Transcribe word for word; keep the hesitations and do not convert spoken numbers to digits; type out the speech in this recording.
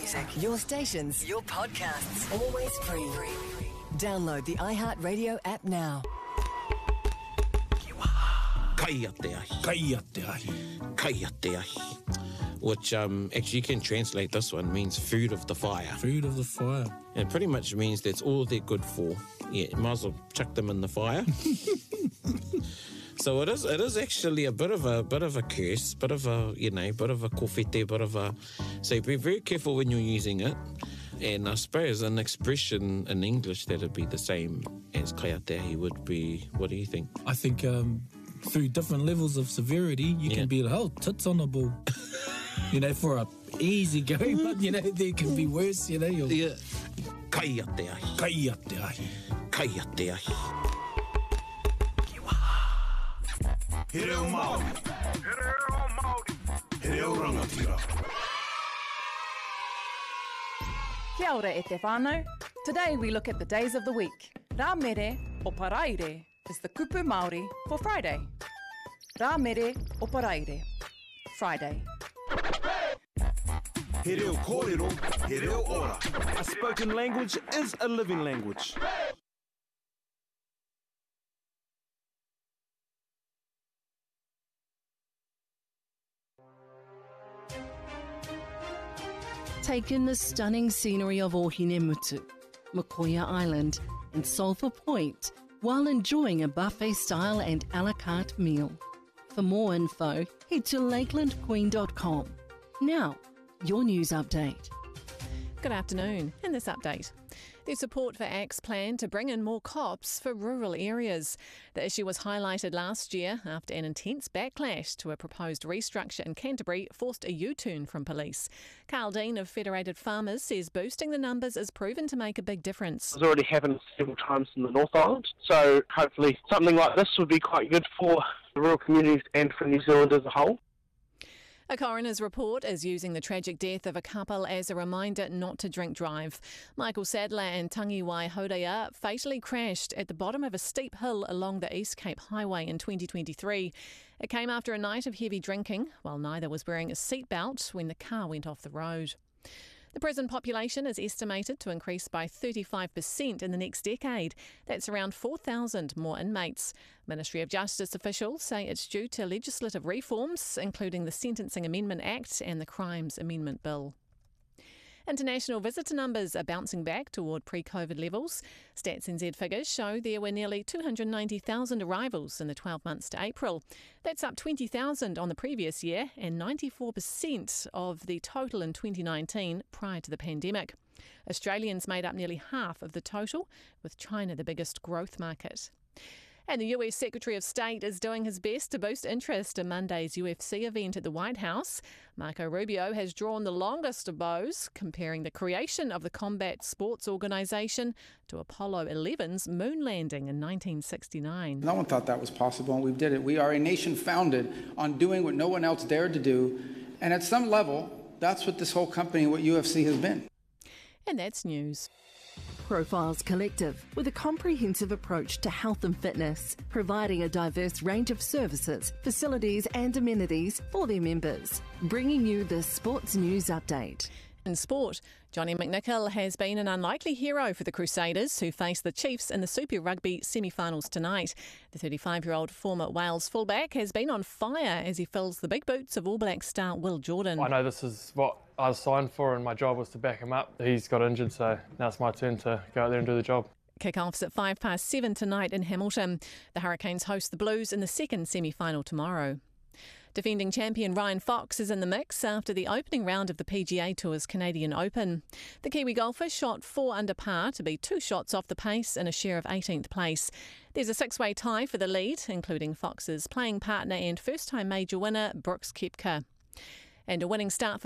music, your stations, your podcasts, always free. Download the iHeartRadio app now. Kaya te ahi. Kaya te ahi. Kaya te ahi. Which um, actually you can translate this one, means food of the fire. Food of the fire. And it pretty much means that's all they're good for. Yeah, might as well chuck them in the fire. So it is it is actually a bit of a bit of a curse, bit of a, you know, bit of a kōwhete, bit of a... So be very careful when you're using it. And I suppose an expression in English that'd be the same as kaya te ahi would be, what do you think? I think um, through different levels of severity, you yeah. can be, oh, tits on a ball. You know, for a easy go, but, you know, there can be worse, you know. You're... Yeah. Kaya te ahi. Kaya te ahi. Kaya te ahi. He reo Māori. He reo Māori. He reo rangatira. Kia ora e te whānau. Today we look at the days of the week. Rā mere o paraire is the kupu Māori for Friday. Rā mere o paraire. Friday. He reo kōrero, he reo ora. A spoken language is a living language. Take in the stunning scenery of Ohinemutu, Makoia Island and Sulphur Point while enjoying a buffet-style and a la carte meal. For more info, head to lakeland queen dot com. Now, your news update. Good afternoon. In this update, there's support for A C T's plan to bring in more cops for rural areas. The issue was highlighted last year after an intense backlash to a proposed restructure in Canterbury forced a U-turn from police. Carl Dean of Federated Farmers says boosting the numbers is proven to make a big difference. It's already happened several times in the North Island, so hopefully something like this would be quite good for the rural communities and for New Zealand as a whole. A coroner's report is using the tragic death of a couple as a reminder not to drink drive. Michael Sadler and Tangiwai Hodea fatally crashed at the bottom of a steep hill along the East Cape Highway in twenty twenty-three. It came after a night of heavy drinking, while neither was wearing a seatbelt when the car went off the road. The prison population is estimated to increase by thirty-five percent in the next decade. That's around four thousand more inmates. Ministry of Justice officials say it's due to legislative reforms, including the Sentencing Amendment Act and the Crimes Amendment Bill. International visitor numbers are bouncing back toward pre-COVID levels. Stats N Z figures show there were nearly two hundred ninety thousand arrivals in the twelve months to April. That's up twenty thousand on the previous year and ninety-four percent of the total in twenty nineteen prior to the pandemic. Australians made up nearly half of the total, with China the biggest growth market. And the U S Secretary of State is doing his best to boost interest in Monday's U F C event at the White House. Marco Rubio has drawn the longest of bows, comparing the creation of the combat sports organisation to Apollo eleven's moon landing in nineteen sixty-nine. No one thought that was possible, and we did it. We are a nation founded on doing what no one else dared to do, and at some level, that's what this whole company, what U F C has been. And that's news. Profiles Collective, with a comprehensive approach to health and fitness, providing a diverse range of services, facilities and amenities for their members. Bringing you the Sports News Update. In sport, Johnny McNichol has been an unlikely hero for the Crusaders, who face the Chiefs in the Super Rugby semi-finals tonight. The thirty-five-year-old former Wales fullback has been on fire as he fills the big boots of All Black star Will Jordan. I know this is what I was signed for, and my job was to back him up. He's got injured, so now it's my turn to go out there and do the job. Kick-offs at five past seven tonight in Hamilton. The Hurricanes host the Blues in the second semi-final tomorrow. Defending champion Ryan Fox is in the mix after the opening round of the P G A Tour's Canadian Open. The Kiwi golfer shot four under par to be two shots off the pace and a share of eighteenth place. There's a six-way tie for the lead, including Fox's playing partner and first-time major winner Brooks Koepka. And a winning start for